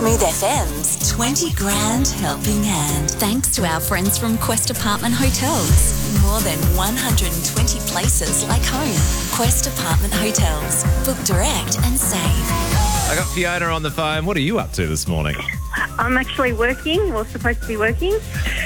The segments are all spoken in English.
Smooth FM's 20 Grand Helping Hand. Thanks to our friends from Quest Apartment Hotels. More than 120 places like home. Quest Apartment Hotels. Book direct and save. I got Fiona on the phone. What are you up to this morning? I'm actually working, or supposed to be working.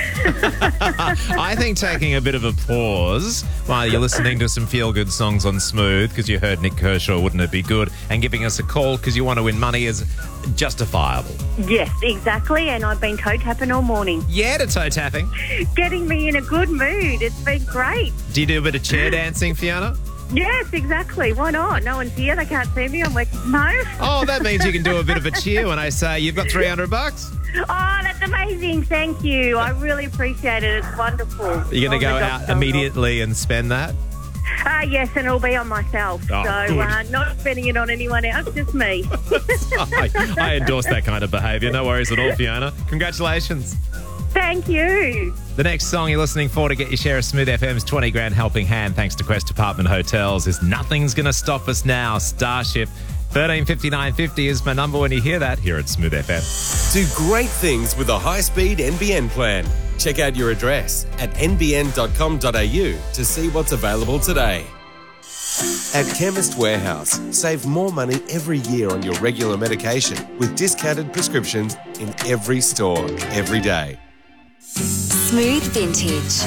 I think taking a bit of a pause while you're listening to some feel-good songs on Smooth because you heard Nick Kershaw, wouldn't it be good, and giving us a call because you want to win money is justifiable. Yes, exactly, and I've been toe tapping all morning. Yeah, to toe tapping. Getting me in a good mood. It's been great. Do you do a bit of chair dancing, Fiona? Yes, exactly. Why not? No one's here. They can't see me. I'm working from home. Oh, that means you can do a bit of a cheer when I say you've got $300. Oh, that's amazing. Thank you. I really appreciate it. It's wonderful. You're going to go out immediately and spend that? Yes, and it'll be on myself. Oh, not spending it on anyone else, just me. I endorse that kind of behaviour. No worries at all, Fiona. Congratulations. Thank you. The next song you're listening for to get your share of Smooth FM's 20 Grand Helping Hand, thanks to Quest Apartment Hotels, is Nothing's Gonna Stop Us Now, Starship. 135950 is my number when you hear that here at Smooth FM. Do great things with a high-speed NBN plan. Check out your address at nbn.com.au to see what's available today. At Chemist Warehouse, save more money every year on your regular medication with discounted prescriptions in every store, every day. Smooth Vintage.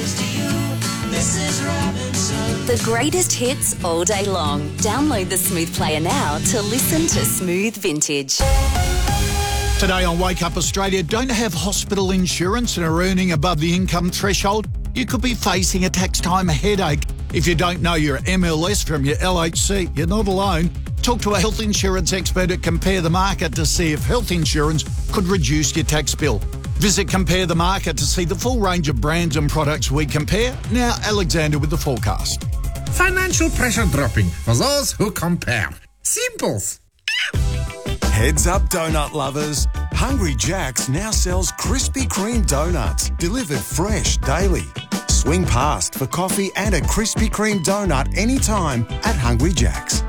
The greatest hits all day long. Download the Smooth Player now to listen to Smooth Vintage. Today on Wake Up Australia, don't have hospital insurance and are earning above the income threshold? You could be facing a tax time headache. If you don't know your MLS from your LHC, you're not alone. Talk to a health insurance expert at Compare the Market to see if health insurance could reduce your tax bill. Visit Compare the Market to see the full range of brands and products we compare. Now, Alexander with the forecast. Financial pressure dropping for those who compare. Simples. Heads up, donut lovers. Hungry Jack's now sells Krispy Kreme donuts, delivered fresh daily. Swing past for coffee and a Krispy Kreme donut anytime at Hungry Jack's.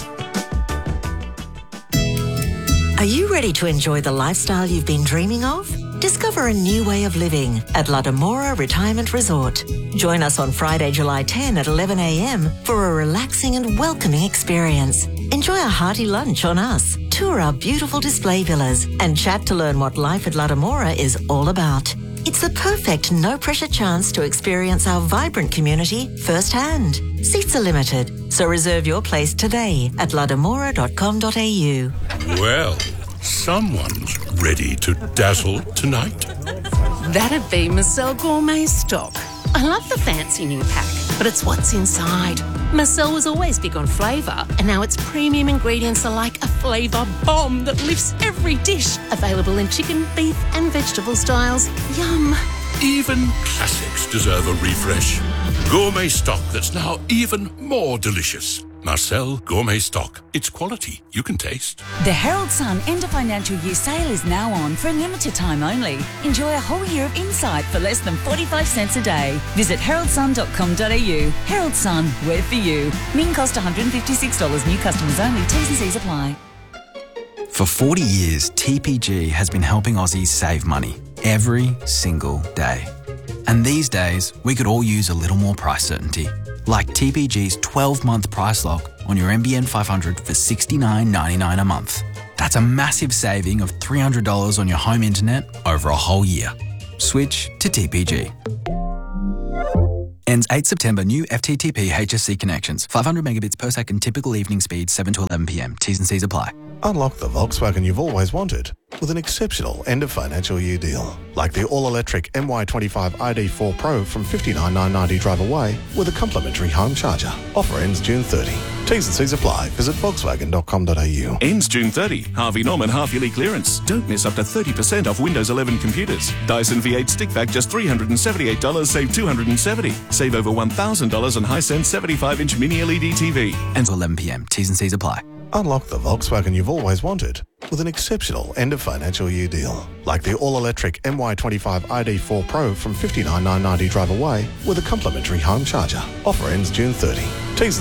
Are you ready to enjoy the lifestyle you've been dreaming of? Discover a new way of living at La Demora Retirement Resort. Join us on Friday, July 10 at 11 a.m. for a relaxing and welcoming experience. Enjoy a hearty lunch on us, tour our beautiful display villas, and chat to learn what life at La Demora is all about. It's the perfect no-pressure chance to experience our vibrant community firsthand. Seats are limited, so reserve your place today at lademora.com.au. Well, someone's ready to dazzle tonight. That'd be Marcel Gourmet Stock. I love the fancy new pack, but it's what's inside. Marcel was always big on flavour, and now its premium ingredients are like a flavour bomb that lifts every dish. Available in chicken, beef and vegetable styles. Yum. Even classics deserve a refresh. Gourmet stock that's now even more delicious. Marcel Gourmet Stock. It's quality you can taste. The Herald Sun end of financial year sale is now on for a limited time only. Enjoy a whole year of insight for less than 45 cents a day. Visit heraldsun.com.au. Herald Sun, we're for you. Min cost $156. New customers only. T's and C's apply. For 40 years, TPG has been helping Aussies save money every single day. And these days, we could all use a little more price certainty. Like TPG's 12-month price lock on your NBN 500 for $69.99 a month. That's a massive saving of $300 on your home internet over a whole year. Switch to TPG. Ends 8 September. New FTTP HSC connections. 500 megabits per second. Typical evening speed 7 to 11 p.m. T's and C's apply. Unlock the Volkswagen you've always wanted with an exceptional end of financial year deal. Like the all-electric MY25 ID4 Pro from $59,990 drive away with a complimentary home charger. Offer ends June 30. T's and C's apply. Visit volkswagen.com.au. Ends June 30. Harvey Norman half-yearly clearance. Don't miss up to 30% off Windows 11 computers. Dyson V8 stick vac just $378, save $270. Save over $1,000 on Hisense 75-inch mini LED TV. Ends 11 p.m. T's and C's apply. Unlock the Volkswagen you've always wanted with an exceptional end of financial year deal. Like the all-electric MY25 ID4 Pro from $59,990 drive away with a complimentary home charger. Offer ends June 30. T's